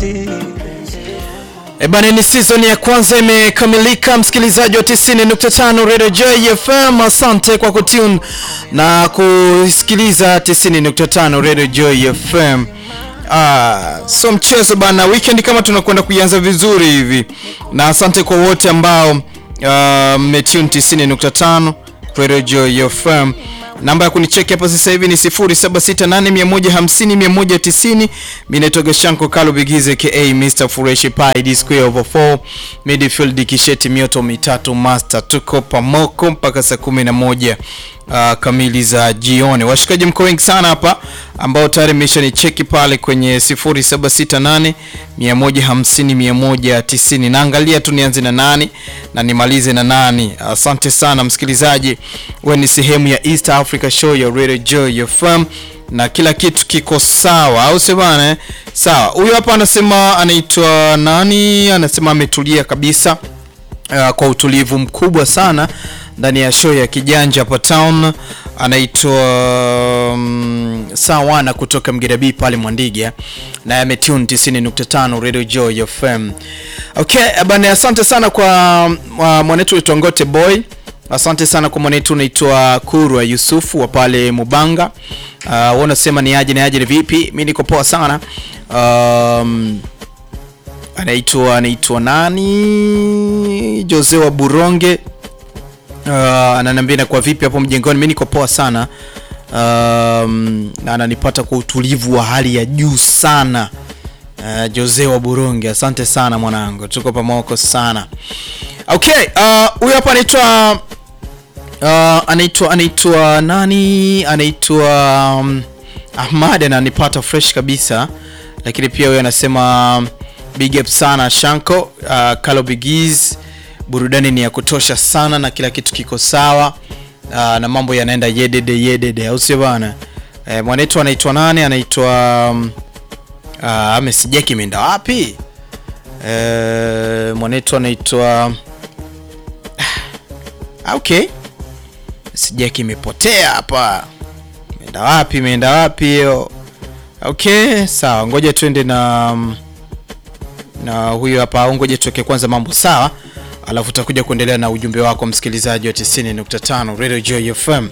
Ebane, ni season ya kwanza imekamilika, msikilizaji wa 90.5 Radio Joy FM. Asante kwa kutune na kusikiliza 90.5 Radio Joy FM. So mchezo bana, weekend kama tunakwenda kuianza vizuri hivi. Na asante kwa wote ambao mmetune 90.5 Radio Joy FM. Namba ya kunicheki hapa sasa hivi ni 0768150190. Mimi naitwa Shanko Kalo Bigize ka Mr Fureshi Pi D square over 4 midfield kisheti mioto mitatu master. Tuko pamoko mpaka saa 11 kamili za jioni. Washikaji mko wengi sana hapa ambao tayari mmeshanicheki pale kwenye 0768150190. Naangalia tu nianze na nani na nimalize na nani. Asante sana msikilizaji, wewe ni sehemu ya East Africa Show ya Radio Joy FM na kila kitu kiko sawa, au sio bana? Sawa. Huyu hapa anasema anaitwa nani? Anasema ametulia kabisa, kwa utulivu mkubwa sana ndani ya show ya kijanja hapa town. Anaitwa Sawana kutoka Mgerabi pale Mwandiga na ametune 90.5 Radio Joy FM. Okay, bana, asante sana kwa mwanetu Itongote Boy. Asante sana kwa mwanetu unaitwa Kurwa Yusufu wa pale Mubanga. Wanasema ni aje ni vipi? Mimi niko poa sana. Anaitwa nani? Jose wa Buronge. Ananiambia kwa vipi hapo mjengoni. Mimi niko poa sana. Na ananipata kwa utulivu wa hali ya juu sana. Jose wa Buronge, asante sana mwanangu. Tuko pamoja sana. Okay, huyu hapa anaitwa nani? Anaitwa Ahmad, ananipata fresh kabisa. Lakini pia huyu anasema big up sana Shanko Kalo Bigiz. Burudani ni ya kutosha sana na kila kitu kiko sawa. Na mambo yanaenda yedede, au sio bana? Mwanetu anaitwa nani? Anaitwa amesijeki imeenda wapi? Mwanetu anaitwa okay. Sijeki imepotea hapa. Imeenda wapi hiyo? Okay, sawa. Ngoja tuende na huyu hapa. Ngoja tuweke kwanza mambo sawa, alafu tutakuja kuendelea na ujumbe wako msikilizaji wa 90.5 Radio Joy FM.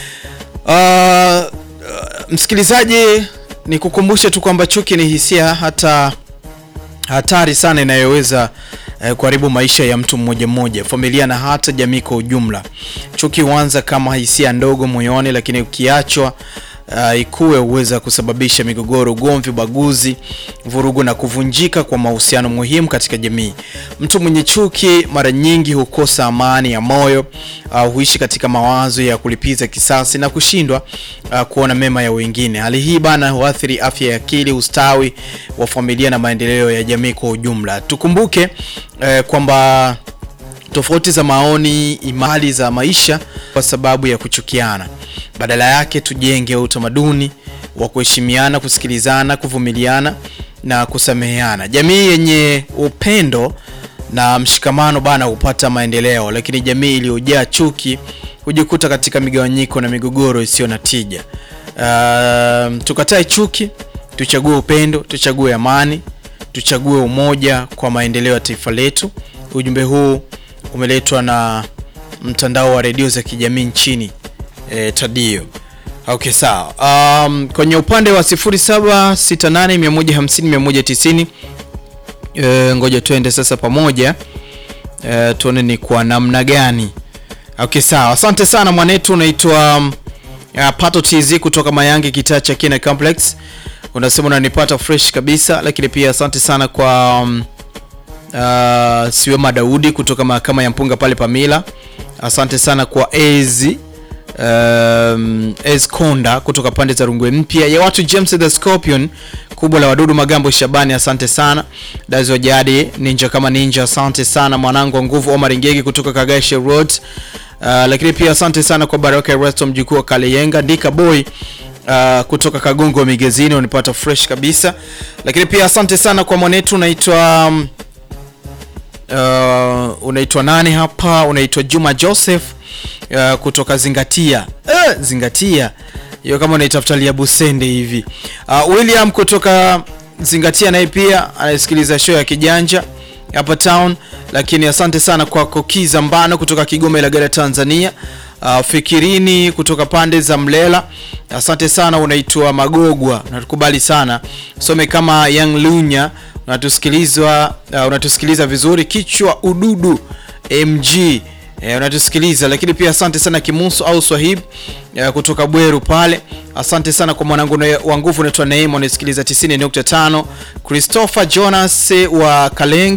Msikilizaji, nikukumbushe tu kwamba chuki ni hisia hata hatari sana inayoweza kuharibu maisha ya mtu mmoja, familia na hata jamii kwa ujumla. Chuki huanza kama hisia ndogo moyoni, lakini ukiachwa ikuwe uweza kusababisha migogoro, ugomvi, ubaguzi, vurugu na kuvunjika kwa mahusiano muhimu katika jamii. Mtu mwenye chuki mara nyingi hukosa amani ya moyo, huishi katika mawazo ya kulipiza kisasi na kushindwa kuona mema ya wengine. Hali hii bana huathiri afya ya akili, ustawi wa familia na maendeleo ya jamii kwa ujumla. Tukumbuke kwamba tofauti za maoni, imani za maisha kwa sababu ya kuchukiana. Badala yake tujenge utamaduni wa kuheshimiana, kusikilizana, kuvumiliana na kusameheana. Jamii yenye upendo na mshikamano bana hupata maendeleo, lakini jamii iliyojaa chuki hujikuta katika migawanyiko na migogoro isiyo na tija. Tukatae chuki, tuchague upendo, tuchague amani, tuchague umoja kwa maendeleo ya taifa letu. Ujumbe huu umeletwa na mtandao wa redio za kijamii nchini Tadio. Okay, sawa. Kwenye upande wa 0768150190, ngoja tuende sasa pamoja tuone ni kwa namna gani. Okay, sawa. Asante sana mwanetu unaitwa Pato TZ kutoka Mayange kitaa cha Kina Complex. Unasema unanipata fresh kabisa, lakini pia asante sana kwa Siwema Daudi kutoka mahakama ya Mpunga pale Pamila. Asante sana kwa Konda kutoka pande za Rungwe Mpya ya watu. James the Scorpion kubwa la wadudu Magambo Shabani, asante sana. Dazo wa Jadi Ninja kama Ninja, asante sana mwanangu wa nguvu. Omar Ngegi kutoka Kagashe Road. Lakini pia asante sana kwa Baraka Resto mjukuu wa Kaleyenga. Ndika Boy kutoka Kagongo Migezini, unipata fresh kabisa. Lakini pia asante sana kwa mwanetu unaitwa nani hapa? Unaitwa Juma Joseph kutoka Zingatia. Zingatia hiyo kama unaitafuta lia Busende hivi. William kutoka Zingatia naye pia anasikiliza show ya Kijanja hapa town. Lakini asante sana kwa Kokiza Mbano kutoka Kigoma Ilagala Tanzania. Fikirini kutoka pande za Mlela, asante sana. Unaitwa Magogwa, natukubali sana. Some kama Young Lunya, unatusikiliza vizuri. Kichwa Ududu MG, unatusikiliza. Lakini pia asante sana Kimuso au Swahib kutoka Bweru pale. Asante sana kwa mwanangu wa nguvu unaitwa Neema, unasikiliza 90.5. Christopher Jonas wa Kaleng